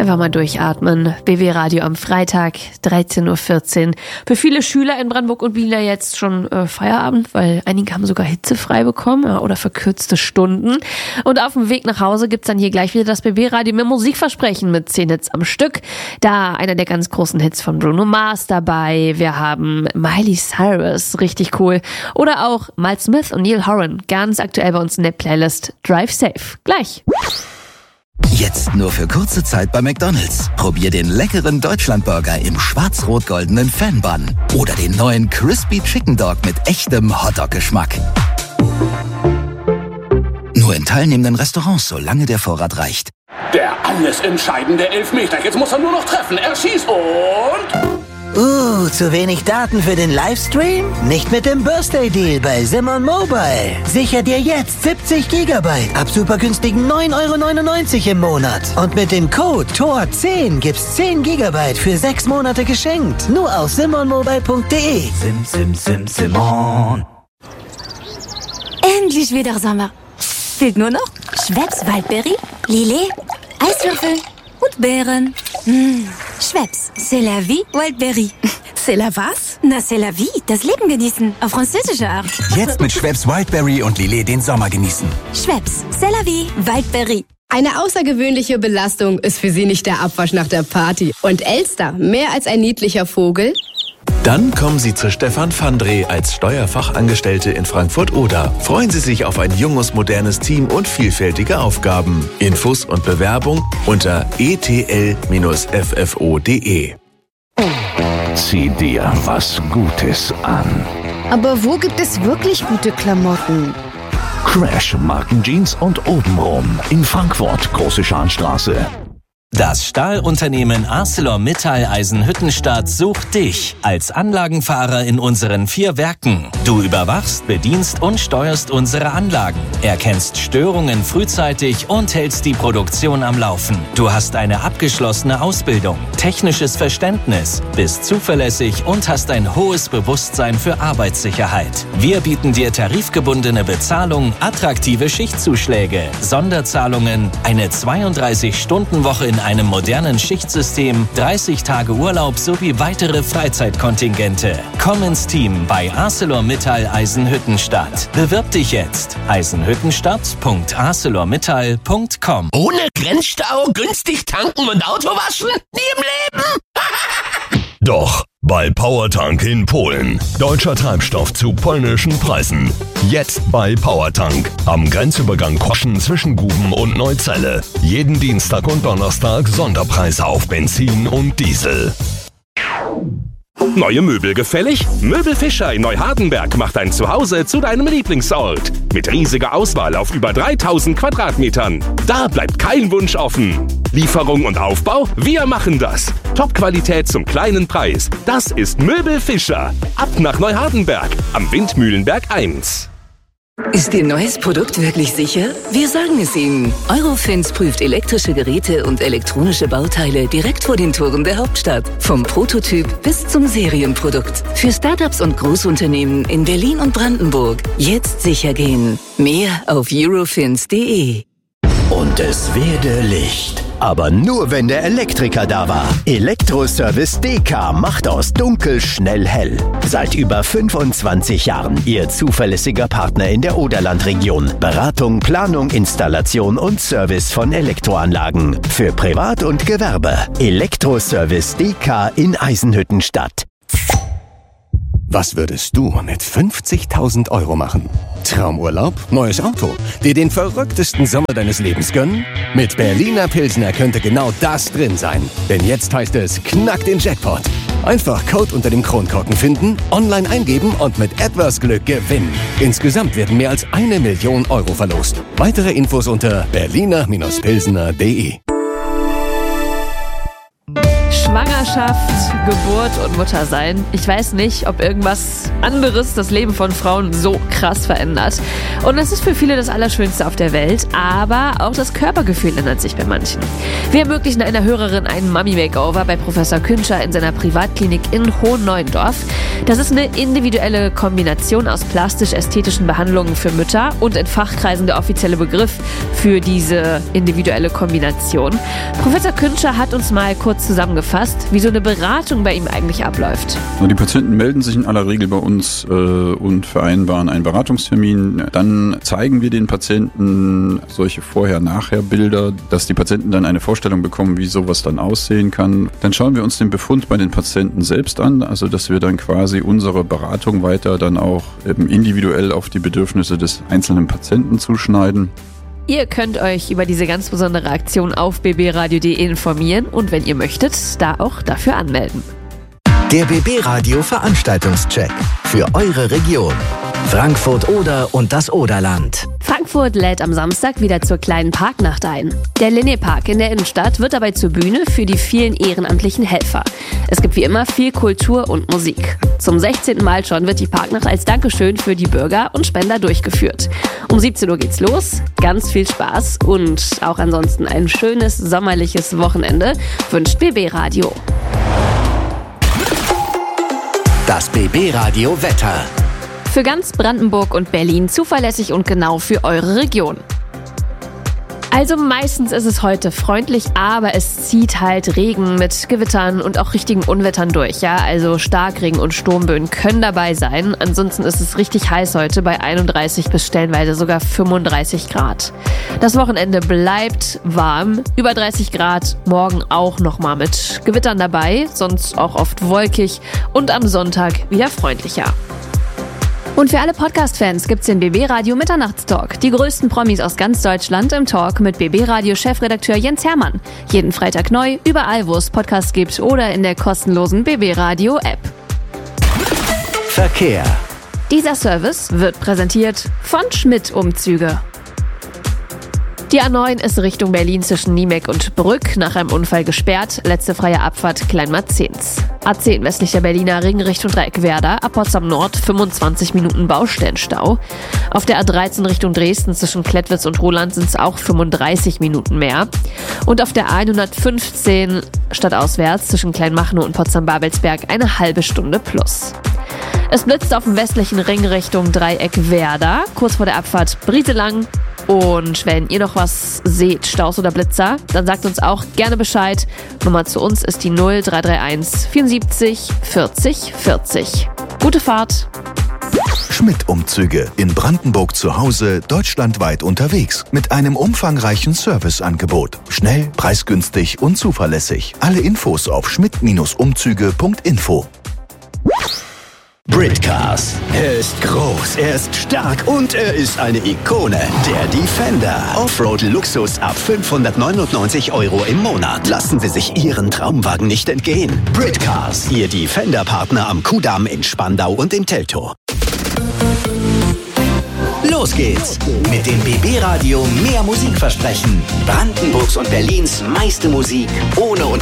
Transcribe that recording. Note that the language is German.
Einfach mal durchatmen. BW Radio am Freitag, 13.14 Uhr. Für viele Schüler in Brandenburg und Wiener jetzt schon Feierabend, weil einige haben sogar hitzefrei bekommen oder verkürzte Stunden. Und auf dem Weg nach Hause gibt's dann hier gleich wieder das BW Radio mit Musikversprechen mit 10 Hits am Stück. Da einer der ganz großen Hits von Bruno Mars dabei. Wir haben Miley Cyrus, richtig cool. Oder auch Miles Smith und Neil Horan, ganz aktuell bei uns in der Playlist Drive Safe. Gleich. Jetzt nur für kurze Zeit bei McDonald's. Probier den leckeren Deutschlandburger im schwarz-rot-goldenen Fan-Bun. Oder den neuen Crispy Chicken Dog mit echtem Hotdog-Geschmack. Nur in teilnehmenden Restaurants, solange der Vorrat reicht. Der alles entscheidende Elfmeter. Jetzt muss er nur noch treffen. Er schießt und... zu wenig Daten für den Livestream? Nicht mit dem Birthday Deal bei Simon Mobile. Sicher dir jetzt 70 GB ab super günstigen 9,99 € im Monat. Und mit dem Code TOR10 gibt's 10 GB für 6 Monate geschenkt. Nur auf simonmobile.de. Simon. Endlich wieder Sommer. Fehlt nur noch Schweppes Waldbeere, Lillet, Eiswürfel und Beeren. Schweppes, c'est la vie, Wildberry. C'est la was? Na, c'est la vie, das Leben genießen, auf französische Art. Jetzt mit Schweppes Wildberry und Lillet den Sommer genießen. Schweppes, c'est la vie, Wildberry. Eine außergewöhnliche Belastung ist für sie nicht der Abwasch nach der Party. Und Elster, mehr als ein niedlicher Vogel? Dann kommen Sie zu Stefan Fandre als Steuerfachangestellte in Frankfurt-Oder. Freuen Sie sich auf ein junges, modernes Team und vielfältige Aufgaben. Infos und Bewerbung unter etl-ffo.de. Zieh dir was Gutes an. Aber wo gibt es wirklich gute Klamotten? Crash Markenjeans und obenrum in Frankfurt, Große Scharnstraße. Das Stahlunternehmen ArcelorMittal Eisenhüttenstadt sucht dich als Anlagenfahrer in unseren 4 Werken. Du überwachst, bedienst und steuerst unsere Anlagen, erkennst Störungen frühzeitig und hältst die Produktion am Laufen. Du hast eine abgeschlossene Ausbildung, technisches Verständnis, bist zuverlässig und hast ein hohes Bewusstsein für Arbeitssicherheit. Wir bieten dir tarifgebundene Bezahlung, attraktive Schichtzuschläge, Sonderzahlungen, eine 32-Stunden-Woche in einem modernen Schichtsystem, 30 Tage Urlaub sowie weitere Freizeitkontingente. Komm ins Team bei ArcelorMittal Eisenhüttenstadt. Bewirb dich jetzt. eisenhüttenstadt.arcelormittal.com. Ohne Grenzstau, günstig tanken und Auto waschen? Nie im Leben! Doch, bei Powertank in Polen. Deutscher Treibstoff zu polnischen Preisen. Jetzt bei Powertank. Am Grenzübergang Koschen zwischen Guben und Neuzelle. Jeden Dienstag und Donnerstag Sonderpreise auf Benzin und Diesel. Neue Möbel gefällig? Möbel Fischer in Neuhardenberg macht dein Zuhause zu deinem Lieblingsort. Mit riesiger Auswahl auf über 3000 Quadratmetern. Da bleibt kein Wunsch offen. Lieferung und Aufbau? Wir machen das. Top-Qualität zum kleinen Preis. Das ist Möbel Fischer. Ab nach Neuhardenberg am Windmühlenberg 1. Ist Ihr neues Produkt wirklich sicher? Wir sagen es Ihnen. Eurofins prüft elektrische Geräte und elektronische Bauteile direkt vor den Toren der Hauptstadt. Vom Prototyp bis zum Serienprodukt. Für Startups und Großunternehmen in Berlin und Brandenburg. Jetzt sicher gehen. Mehr auf eurofins.de. Und es werde Licht. Aber nur, wenn der Elektriker da war. Elektroservice DK macht aus dunkel schnell hell. Seit über 25 Jahren Ihr zuverlässiger Partner in der Oderlandregion. Beratung, Planung, Installation und Service von Elektroanlagen. Für Privat und Gewerbe. Elektroservice DK in Eisenhüttenstadt. Was würdest du mit 50.000 € machen? Traumurlaub? Neues Auto? Dir den verrücktesten Sommer deines Lebens gönnen? Mit Berliner Pilsner könnte genau das drin sein. Denn jetzt heißt es, knack den Jackpot. Einfach Code unter dem Kronkorken finden, online eingeben und mit etwas Glück gewinnen. Insgesamt werden mehr als 1 Million € verlost. Weitere Infos unter berliner-pilsner.de. Schwangerschaft, Geburt und Muttersein. Ich weiß nicht, ob irgendwas anderes das Leben von Frauen so krass verändert. Und es ist für viele das Allerschönste auf der Welt, aber auch das Körpergefühl ändert sich bei manchen. Wir ermöglichen einer Hörerin einen Mummy-Makeover bei Professor Künscher in seiner Privatklinik in Hohenneuendorf. Das ist eine individuelle Kombination aus plastisch-ästhetischen Behandlungen für Mütter und in Fachkreisen der offizielle Begriff für diese individuelle Kombination. Professor Künscher hat uns mal kurz zusammengefasst, wie so eine Beratung bei ihm eigentlich abläuft. Die Patienten melden sich in aller Regel bei uns und vereinbaren einen Beratungstermin. Dann zeigen wir den Patienten solche Vorher-Nachher-Bilder, dass die Patienten dann eine Vorstellung bekommen, wie sowas dann aussehen kann. Dann schauen wir uns den Befund bei den Patienten selbst an, also dass wir dann quasi unsere Beratung weiter dann auch individuell auf die Bedürfnisse des einzelnen Patienten zuschneiden. Ihr könnt euch über diese ganz besondere Aktion auf bbradio.de informieren und wenn ihr möchtet, da auch dafür anmelden. Der BB Radio Veranstaltungscheck für eure Region. Frankfurt Oder und das Oderland. Frankfurt lädt am Samstag wieder zur kleinen Parknacht ein. Der Linné-Park in der Innenstadt wird dabei zur Bühne für die vielen ehrenamtlichen Helfer. Es gibt wie immer viel Kultur und Musik. Zum 16. Mal schon wird die Parknacht als Dankeschön für die Bürger und Spender durchgeführt. Um 17 Uhr geht's los, ganz viel Spaß und auch ansonsten ein schönes sommerliches Wochenende wünscht BB Radio. Das BB Radio Wetter. Für ganz Brandenburg und Berlin zuverlässig und genau für eure Region. Also meistens ist es heute freundlich, aber es zieht halt Regen mit Gewittern und auch richtigen Unwettern durch. Ja, also Starkregen und Sturmböen können dabei sein. Ansonsten ist es richtig heiß heute bei 31 bis stellenweise sogar 35 Grad. Das Wochenende bleibt warm, über 30 Grad, morgen auch nochmal mit Gewittern dabei, sonst auch oft wolkig und am Sonntag wieder freundlicher. Und für alle Podcast-Fans gibt's den BB Radio Mitternachtstalk. Die größten Promis aus ganz Deutschland im Talk mit BB Radio Chefredakteur Jens Hermann. Jeden Freitag neu, überall wo es Podcasts gibt oder in der kostenlosen BB Radio App. Verkehr. Dieser Service wird präsentiert von Schmidt Umzüge. Die A9 ist Richtung Berlin zwischen Niemek und Brück nach einem Unfall gesperrt. Letzte freie Abfahrt Kleinmarzens. A10 westlicher Berliner Ring Richtung Dreieckwerder, ab Potsdam Nord 25 Minuten Baustellenstau. Auf der A13 Richtung Dresden zwischen Klettwitz und Roland sind es auch 35 Minuten mehr. Und auf der A115 stadtauswärts zwischen Kleinmachnow und Potsdam-Babelsberg eine halbe Stunde plus. Es blitzt auf dem westlichen Ring Richtung Dreieckwerder, kurz vor der Abfahrt Brieselang. Und wenn ihr noch was seht, Staus oder Blitzer, dann sagt uns auch gerne Bescheid. Nummer zu uns ist die 0331 74 40 40. Gute Fahrt! Schmidt Umzüge. In Brandenburg zu Hause, deutschlandweit unterwegs. Mit einem umfangreichen Serviceangebot. Schnell, preisgünstig und zuverlässig. Alle Infos auf schmidt-umzüge.info. Britcars. Er ist groß, er ist stark und er ist eine Ikone. Der Defender. Offroad-Luxus ab 599 € im Monat. Lassen Sie sich Ihren Traumwagen nicht entgehen. Britcars. Ihr Defender-Partner am Kudamm in Spandau und in Teltow. Los geht's mit dem BB Radio mehr Musik versprechen. Brandenburgs und Berlins meiste Musik ohne